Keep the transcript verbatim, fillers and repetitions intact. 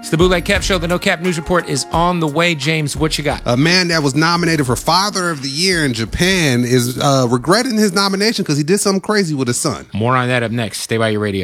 It's the Bootleg Cap Show. The No Cap News Report is on the way. James, what you got? A man that was nominated for Father of the Year in Japan is uh, regretting his nomination because he did something crazy with his son. More on that up next. Stay by your radio.